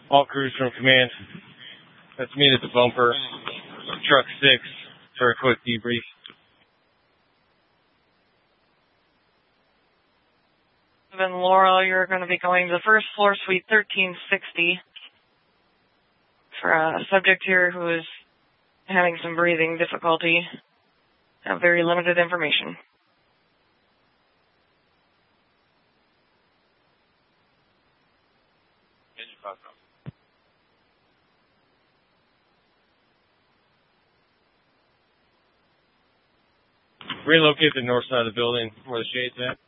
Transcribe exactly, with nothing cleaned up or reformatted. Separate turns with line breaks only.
All crews from command. Let's meet at the bumper. Truck six for a quick debrief.
Then Laurel, you're going to be going to the first floor, suite thirteen sixty, for a subject here who is having some breathing difficulty. Have very limited information.
Relocate the north side of the building where the shade's at.